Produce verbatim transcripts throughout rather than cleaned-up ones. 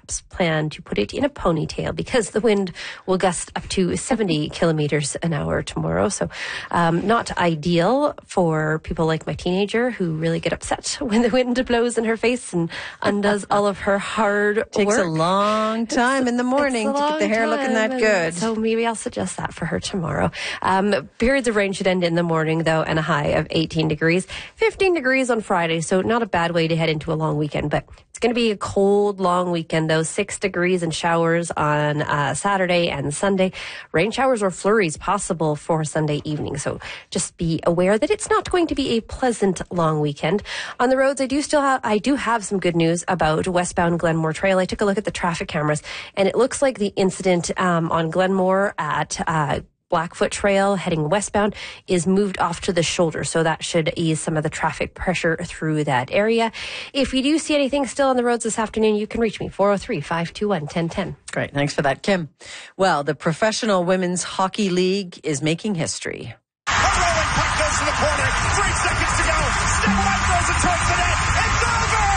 perhaps plan to put it in a ponytail because the wind will gust up to seventy kilometers an hour tomorrow. So um, not ideal for people like my teenager who really get upset when the wind blows in her face and undoes all of her hard Takes work. Takes a long time it's, in the morning to get the hair looking that good. So maybe I'll suggest that for her tomorrow. Um, periods of rain should end in the morning, though, and a high of eighteen degrees. fifteen degrees on Friday, so not a bad way to head into a long weekend, but it's going to be a cold, long weekend, though. Six degrees and showers on uh, Saturday and Sunday. Rain showers or flurries possible for Sunday evening, so just be aware that it's not going to be a pleasant long weekend. On the roads, I do still have, I do have some good news about westbound Glenmore Trail. I took a look at the traffic cameras, and it looks like the incident um, on Glenmore at uh, Blackfoot Trail heading westbound is moved off to the shoulder, so that should ease some of the traffic pressure through that area. If you do see anything still on the roads this afternoon, you can reach me, four oh three, five two one, one oh one oh. Great. Thanks for that, Kim. Well, the Professional Women's Hockey League is making history. A rolling puck goes to the corner. Three seconds to go. Stephen throws it towards the net. It's over!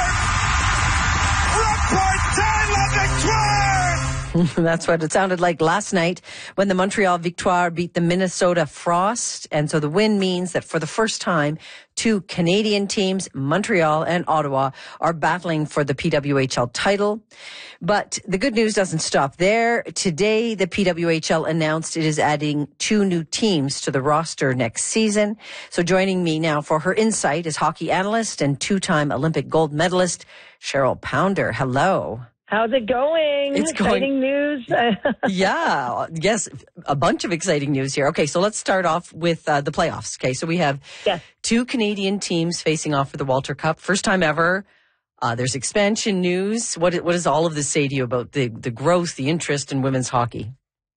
Remporte la victoire! That's what it sounded like last night when the Montreal Victoire beat the Minnesota Frost. And so the win means that for the first time, two Canadian teams, Montreal and Ottawa, are battling for the P W H L title. But the good news doesn't stop there. Today, the P W H L announced it is adding two new teams to the roster next season. So joining me now for her insight is hockey analyst and two-time Olympic gold medalist, Cheryl Pounder. Hello. How's it going? It's Exciting going, news. yeah, yes, a bunch of exciting news here. Okay, so let's start off with uh, the playoffs. Okay, so we have yes. two Canadian teams facing off for the Walter Cup. First time ever. Uh, there's expansion news. What what does all of this say to you about the, the growth, the interest in women's hockey?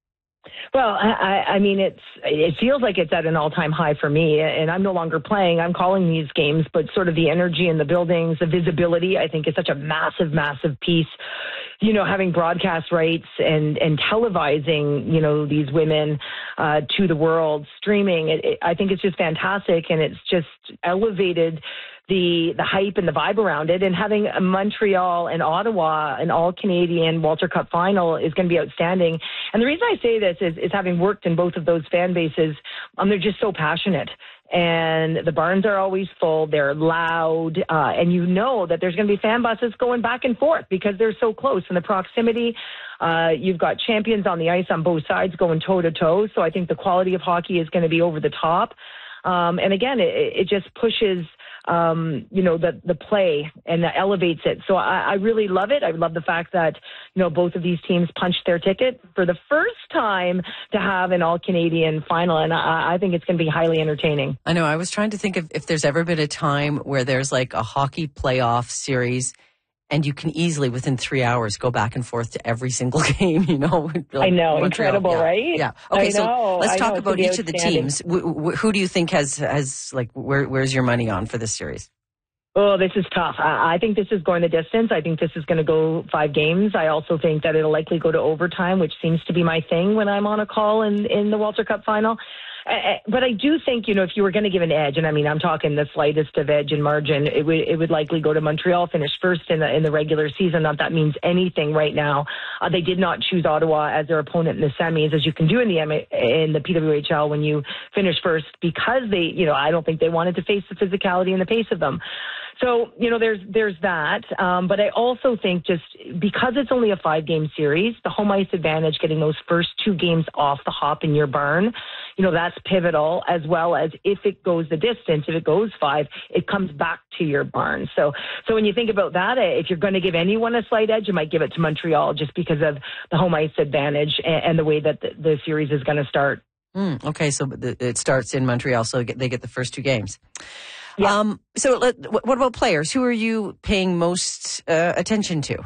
Well, I, I mean, it's it feels like it's at an all-time high for me, and I'm no longer playing. I'm calling these games, but sort of the energy in the buildings, the visibility, I think is such a massive, massive piece. You know, having broadcast rights and, and televising, you know, these women uh, to the world, streaming, it, it, I think it's just fantastic, and it's just elevated the the hype and the vibe around it. And having a Montreal and Ottawa, an all-Canadian Walter Cup final is going to be outstanding. And the reason I say this is, is having worked in both of those fan bases, um, they're just so passionate. And the barns are always full. They're loud. Uh, and you know that there's going to be fan buses going back and forth because they're so close. And the proximity, uh, you've got champions on the ice on both sides going toe-to-toe. So I think the quality of hockey is going to be over the top. Um, and again, it, it just pushes, um, you know, the, the play and elevates it. So I, I really love it. I love the fact that, you know, both of these teams punched their ticket for the first time to have an all-Canadian final. And I, I think it's going to be highly entertaining. I know. I was trying to think of if there's ever been a time where there's like a hockey playoff series and you can easily, within three hours, go back and forth to every single game, you know. Like I know. Montreal. Incredible, yeah. right? Yeah. Okay, I so know. let's I talk know. about each of the teams. W- w- who do you think has, has like, where, where's your money on for this series? Oh, this is tough. I, I think this is going the distance. I think this is going to go five games. I also think that it'll likely go to overtime, which seems to be my thing when I'm on a call in, in the Walter Cup final. Uh, but I do think, you know, if you were going to give an edge, and I mean, I'm talking the slightest of edge and margin, it would it would likely go to Montreal, finish first in the in the regular season. Not that means anything right now. Uh, they did not choose Ottawa as their opponent in the semis, as you can do in the M- in the P W H L when you finish first, because they, you know, I don't think they wanted to face the physicality and the pace of them. So, you know, there's there's that. Um, but I also think just because it's only a five-game series, the home ice advantage, getting those first two games off the hop in your barn, you know, that's pivotal, as well as if it goes the distance, if it goes five, it comes back to your barn. So so when you think about that, if you're going to give anyone a slight edge, you might give it to Montreal just because of the home ice advantage and, and the way that the, the series is going to start. Mm, okay, so it starts in Montreal, so they get the first two games. Yeah. Um, so let, what about players? Who are you paying most uh, attention to?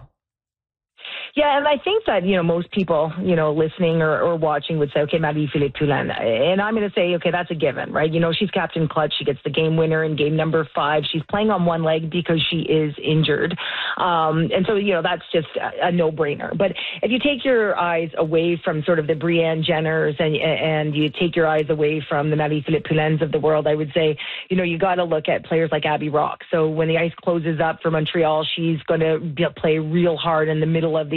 Yeah, and I think that, you know, most people, you know, listening or, or watching would say, okay, Marie-Philippe Poulin. And I'm going to say, okay, that's a given, right? You know, she's Captain Clutch. She gets the game winner in game number five. She's playing on one leg because she is injured. Um, and so, you know, that's just a, a no-brainer. But if you take your eyes away from sort of the Brianne Jenners and, and you take your eyes away from the Marie-Philippe Poulins of the world, I would say, you know, you got to look at players like Abby Rock. So when the ice closes up for Montreal, she's going to play real hard in the middle of the